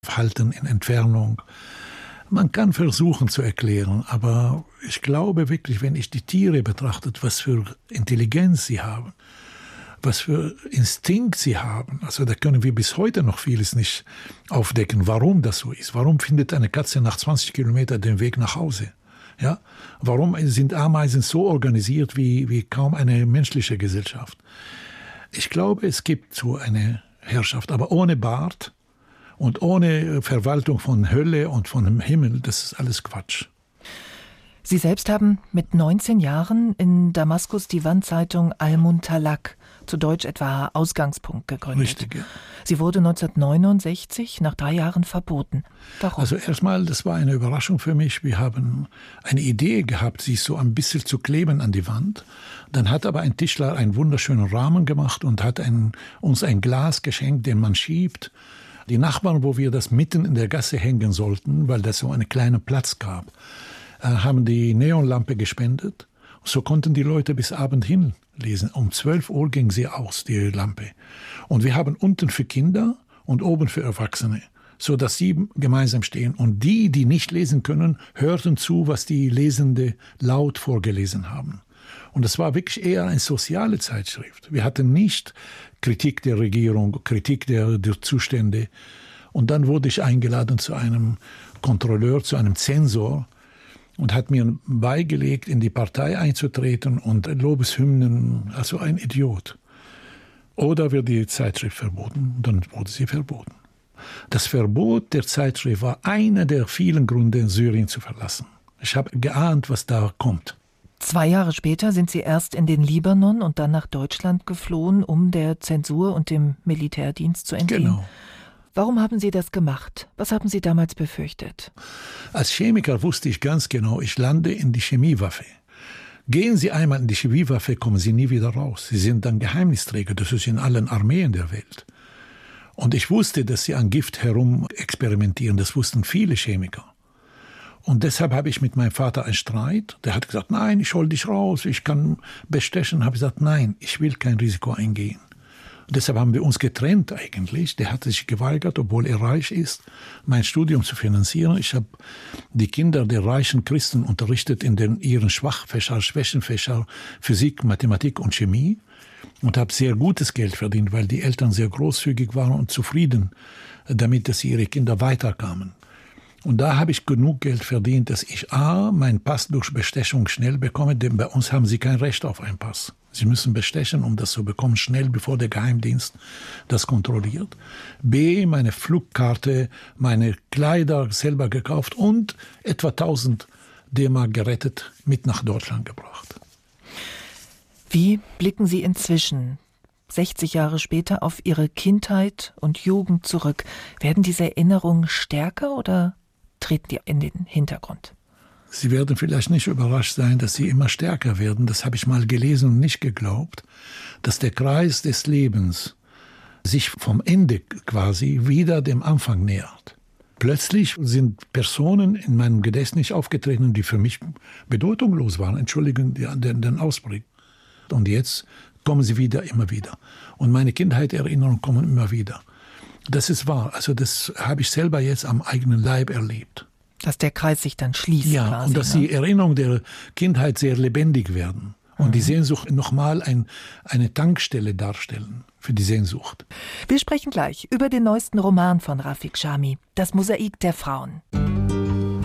Verhalten in Entfernung. Man kann versuchen zu erklären, aber ich glaube wirklich, wenn ich die Tiere betrachte, was für Intelligenz sie haben, was für Instinkt sie haben, also da können wir bis heute noch vieles nicht aufdecken, warum das so ist. Warum findet eine Katze nach 20 Kilometern den Weg nach Hause? Ja? Warum sind Ameisen so organisiert wie kaum eine menschliche Gesellschaft? Ich glaube, es gibt so eine Herrschaft, aber ohne Bart und ohne Verwaltung von Hölle und von dem Himmel, das ist alles Quatsch. Sie selbst haben mit 19 Jahren in Damaskus die Wandzeitung Al-Muntalaq, zu Deutsch etwa Ausgangspunkt, gegründet. Richtig, ja. Sie wurde 1969 nach 3 Jahren verboten. Warum? Also erstmal, das war eine Überraschung für mich. Wir haben eine Idee gehabt, sie so ein bisschen zu kleben an die Wand. Dann hat aber ein Tischler einen wunderschönen Rahmen gemacht und hat uns ein Glas geschenkt, den man schiebt. Die Nachbarn, wo wir das mitten in der Gasse hängen sollten, weil das so einen kleinen Platz gab, haben die Neonlampe gespendet. So konnten die Leute bis Abend hin lesen. Um 12 Uhr ging sie aus, die Lampe. Und wir haben unten für Kinder und oben für Erwachsene, so dass sie gemeinsam stehen. Und die nicht lesen können, hörten zu, was die Lesende laut vorgelesen haben. Und es war wirklich eher eine soziale Zeitschrift. Wir hatten nicht Kritik der Regierung, Kritik der Zustände. Und dann wurde ich eingeladen zu einem Kontrolleur, zu einem Zensor, und hat mir beigelegt, in die Partei einzutreten und Lobeshymnen, also ein Idiot. Oder wird die Zeitschrift verboten? Dann wurde sie verboten. Das Verbot der Zeitschrift war einer der vielen Gründe, Syrien zu verlassen. Ich habe geahnt, was da kommt. 2 Jahre später sind Sie erst in den Libanon und dann nach Deutschland geflohen, um der Zensur und dem Militärdienst zu entgehen. Genau. Warum haben Sie das gemacht? Was haben Sie damals befürchtet? Als Chemiker wusste ich ganz genau, ich lande in die Chemiewaffe. Gehen Sie einmal in die Chemiewaffe, kommen Sie nie wieder raus. Sie sind dann Geheimnisträger, das ist in allen Armeen der Welt. Und ich wusste, dass Sie an Gift herum experimentieren, das wussten viele Chemiker. Und deshalb habe ich mit meinem Vater einen Streit. Der hat gesagt, nein, ich hol dich raus, ich kann bestechen. Habe ich gesagt, nein, ich will kein Risiko eingehen. Und deshalb haben wir uns getrennt eigentlich. Der hat sich geweigert, obwohl er reich ist, mein Studium zu finanzieren. Ich habe die Kinder der reichen Christen unterrichtet in ihren Schwächenfächer Physik, Mathematik und Chemie und habe sehr gutes Geld verdient, weil die Eltern sehr großzügig waren und zufrieden damit, dass ihre Kinder weiterkamen. Und da habe ich genug Geld verdient, dass ich meinen Pass durch Bestechung schnell bekomme, denn bei uns haben sie kein Recht auf einen Pass. Sie müssen bestechen, um das zu bekommen, schnell, bevor der Geheimdienst das kontrolliert. B, meine Flugkarte, meine Kleider selber gekauft und etwa 1000 D-Mark gerettet, mit nach Deutschland gebracht. Wie blicken Sie inzwischen, 60 Jahre später, auf Ihre Kindheit und Jugend zurück? Werden diese Erinnerungen stärker oder treten die in den Hintergrund? Sie werden vielleicht nicht überrascht sein, dass sie immer stärker werden. Das habe ich mal gelesen und nicht geglaubt, dass der Kreis des Lebens sich vom Ende quasi wieder dem Anfang nähert. Plötzlich sind Personen in meinem Gedächtnis aufgetreten, die für mich bedeutungslos waren. Entschuldigen den Ausdruck. Und jetzt kommen sie immer wieder. Und meine Kindheitserinnerungen kommen immer wieder. Das ist wahr. Also das habe ich selber jetzt am eigenen Leib erlebt. Dass der Kreis sich dann schließt. Ja, quasi, und dass die Erinnerungen der Kindheit sehr lebendig werden. Und die Sehnsucht nochmal eine Tankstelle darstellen für die Sehnsucht. Wir sprechen gleich über den neuesten Roman von Rafik Chami, Das Mosaik der Frauen.